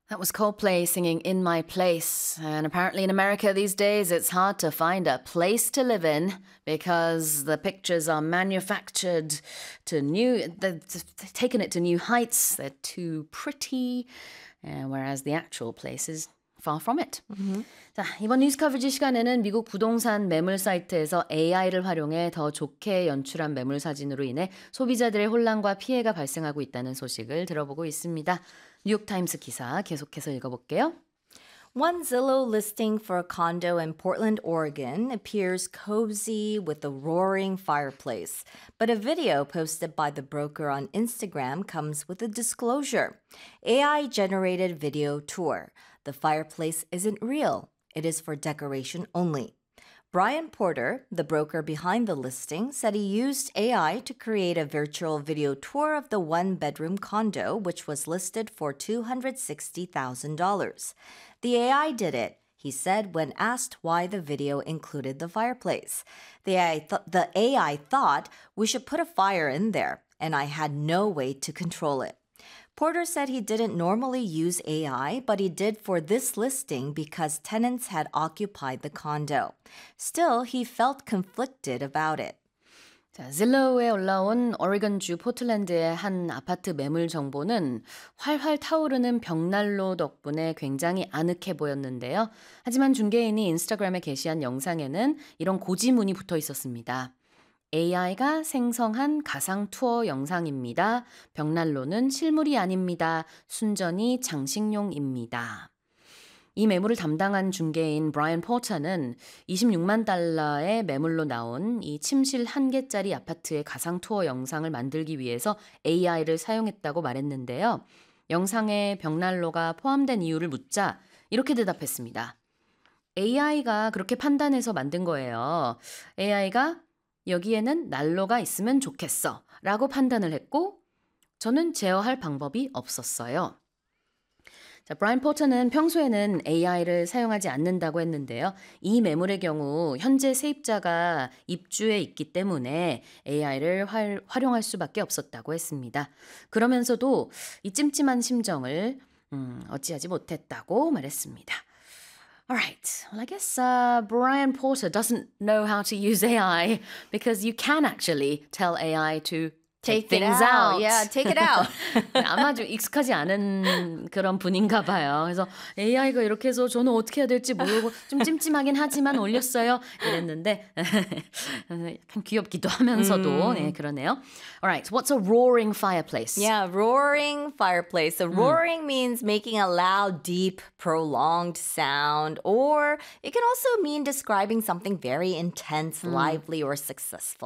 That was Coldplay singing In My Place. And apparently in America these days, it's hard to find a place to live in because the pictures are manufactured to they've taken it to new heights. They're too pretty, whereas the actual place is far from it. 자, 이번 뉴스 커버지 시간에는 미국 부동산 매물 사이트에서 AI를 활용해 더 좋게 연출한 매물 사진으로 인해 소비자들의 혼란과 피해가 발생하고 있다는 소식을 들어보고 있습니다. 뉴욕타임스 기사 계속해서 읽어볼게요. One Zillow listing for a condo in Portland, Oregon appears cozy with a roaring fireplace. But a video posted by the broker on Instagram comes with a disclosure. AI-generated video tour. The fireplace isn't real. It is for decoration only. Brian Porter, the broker behind the listing, said he used AI to create a virtual video tour of the one-bedroom condo, which was listed for $260,000. The AI did it, he said when asked why the video included the fireplace. The AI thought we should put a fire in there, and I had no way to control it. Porter said he didn't normally use AI, but he did for this listing because tenants had occupied the condo. Still, he felt conflicted about it. 자, 질로우에 올라온 오레곤주 포틀랜드의 한 아파트 매물 정보는 활활 타오르는 벽난로 덕분에 굉장히 아늑해 보였는데요. 하지만 중개인이 인스타그램에 게시한 영상에는 이런 고지문이 붙어 있었습니다. AI가 생성한 가상 투어 영상입니다. 벽난로는 실물이 아닙니다. 순전히 장식용입니다. 이 매물을 담당한 중개인 브라이언 포터는 26만 달러의 매물로 나온 이 침실 1개짜리 아파트의 가상 투어 영상을 만들기 위해서 AI를 사용했다고 말했는데요. 영상에 벽난로가 포함된 이유를 묻자 이렇게 대답했습니다. AI가 그렇게 판단해서 만든 거예요. AI가 여기에는 난로가 있으면 좋겠어 라고 판단을 했고 저는 제어할 방법이 없었어요. 자, 브라이언 포터는 평소에는 AI를 사용하지 않는다고 했는데요. 이 매물의 경우 현재 세입자가 입주해 있기 때문에 AI를 활용할 수밖에 없었다고 했습니다. 그러면서도 이 찜찜한 심정을 어찌하지 못했다고 말했습니다. Alright, well I guess Brian Porter doesn't know how to use AI because you can actually tell AI to take things out. Yeah, take it out. 아마 좀 익숙하지 않은 그런 분인가 봐요. 그래서 AI가 이렇게 해서 저는 어떻게 해야 될지 모르고 좀 찜찜하긴 하지만 올렸어요. 이랬는데 약간 귀엽기도 하면서도 네, 그러네요. Alright, what's a roaring fireplace? Yeah, roaring fireplace. So roaring means making a loud, deep, prolonged sound, or it can also mean describing something very intense, lively, or successful.